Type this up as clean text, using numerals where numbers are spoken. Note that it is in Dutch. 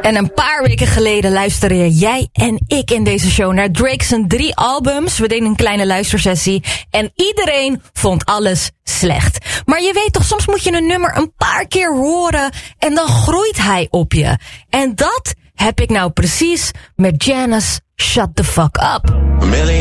En een paar weken geleden luisterden jij en ik in deze show naar Drake's 3 albums. We deden een kleine luistersessie en iedereen vond alles slecht. Maar je weet toch, soms moet je een nummer een paar keer horen en dan groeit hij op je. En dat heb ik nou precies met Janice Shut the Fuck Up.